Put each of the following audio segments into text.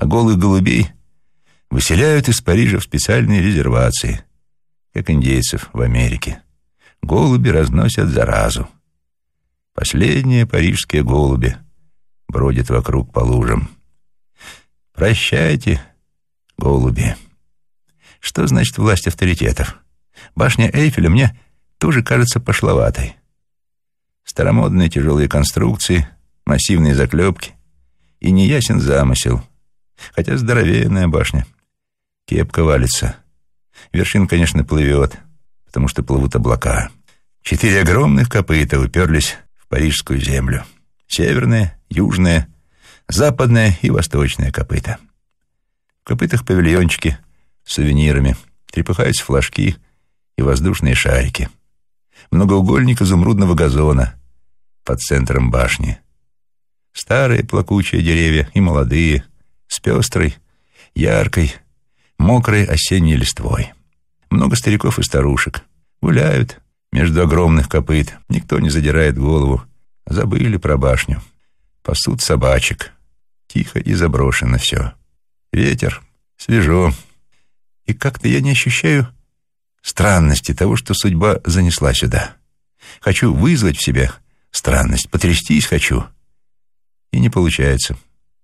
А голых голубей выселяют из Парижа в специальные резервации, как индейцев в Америке. Голуби разносят заразу. Последние парижские голуби бродят вокруг по лужам. Прощайте, голуби. Что значит власть авторитетов? Башня Эйфеля мне тоже кажется пошловатой. Старомодные тяжелые конструкции, массивные заклепки и неясен замысел. Хотя здоровенная башня. Кепка валится. Вершина, конечно, плывет, потому что плывут облака. 4 огромных копыта уперлись в парижскую землю. Северное, южное, западное и восточное копыта. В копытах павильончики с сувенирами, трепыхаются флажки и воздушные шарики. Многоугольник изумрудного газона под центром башни. Старые плакучие деревья и молодые, с пестрой, яркой, мокрой осенней листвой. Много стариков и старушек. Гуляют между огромных копыт. Никто не задирает голову. Забыли про башню. Пасут собачек. Тихо и заброшено все. Ветер, свежо. И как-то я не ощущаю странности того, что судьба занесла сюда. Хочу вызвать в себе странность, потрястись хочу. И не получается.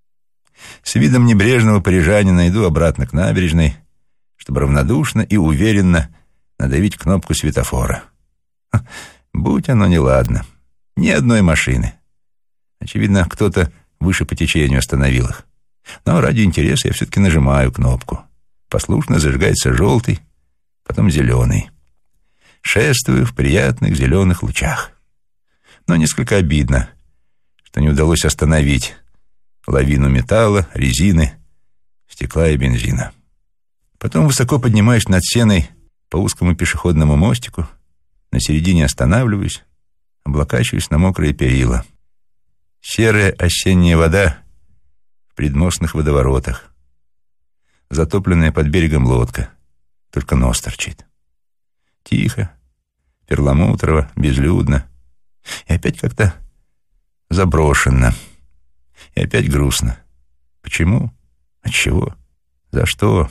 С видом небрежного парижанина иду обратно к набережной, чтобы равнодушно и уверенно надавить кнопку светофора. Будь оно неладно. Ни одной машины. Очевидно, кто-то выше по течению остановил их. Но ради интереса я все-таки нажимаю кнопку. Послушно зажигается желтый, потом зеленый. Шествую в приятных зеленых лучах. Но несколько обидно, что не удалось остановить лавину металла, резины, стекла и бензина. Потом высоко поднимаюсь над сеной по узкому пешеходному мостику, на середине останавливаюсь, облокачиваюсь на мокрые перила. Серая осенняя вода в предмостных водоворотах. Затопленная под берегом лодка, только нос торчит. Тихо, перламутрово, безлюдно. И опять как-то заброшенно. И опять грустно. Почему? Отчего? За что?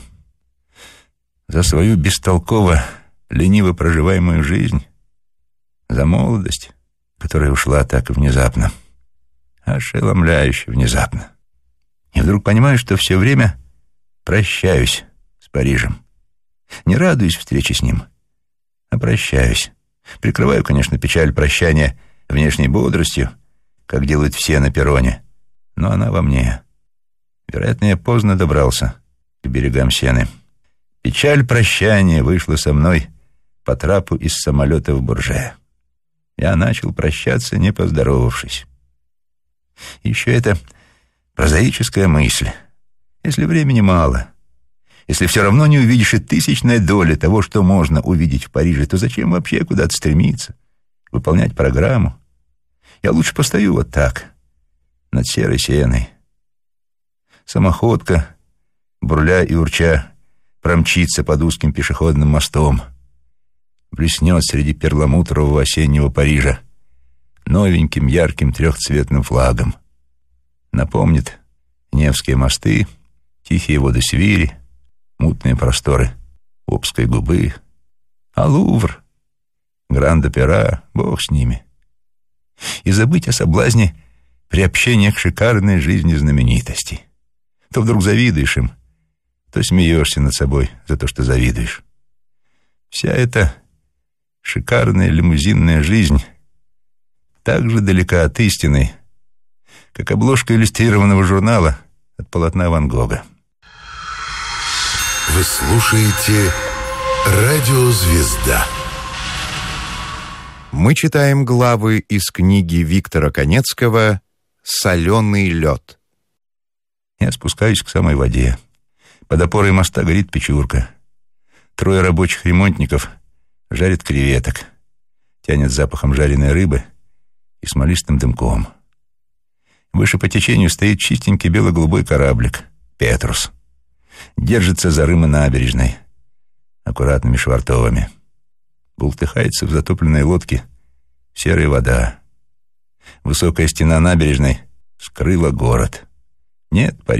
За свою бестолково, лениво проживаемую жизнь? За молодость, которая ушла так внезапно? Ошеломляюще внезапно. И вдруг понимаю, что все время прощаюсь с Парижем. Не радуюсь встрече с ним, а прощаюсь. Прикрываю, конечно, печаль прощания внешней бодростью, как делают все на перроне, но она во мне. Вероятно, я поздно добрался к берегам Сены. Печаль прощания вышла со мной по трапу из самолета в Бурже. Я начал прощаться, не поздоровавшись. Еще это прозаическая мысль. Если времени мало, если все равно не увидишь и тысячной доли того, что можно увидеть в Париже, то зачем вообще куда-то стремиться, выполнять программу? Я лучше постою вот так, над серой сеной. Самоходка, бурля и урча, промчится под узким пешеходным мостом, блеснет среди перламутрового осеннего Парижа новеньким ярким трехцветным флагом. Напомнит Невские мосты, тихие воды Свири, мутные просторы Обской губы. А Лувр, Гранд-Опера, бог с ними. И забыть о соблазне приобщения к шикарной жизни знаменитостей. То вдруг завидуешь им, то смеешься над собой за то, что завидуешь. Вся эта шикарная лимузинная жизнь так же далека от истины, как обложка иллюстрированного журнала от полотна Ван Гога. Вы слушаете «Радио Звезда». Мы читаем главы из книги Виктора Канецкого «Соленый лед». Я спускаюсь к самой воде. Под опорой моста горит печурка. 3 рабочих ремонтников жарят креветок, тянет запахом жареной рыбы и смолистым дымком. Выше по течению стоит чистенький бело-голубой кораблик «Петрус». Держится за рымы набережной аккуратными швартовыми. Бултыхается в затопленной лодке серая вода. Высокая стена набережной скрыла город. Нет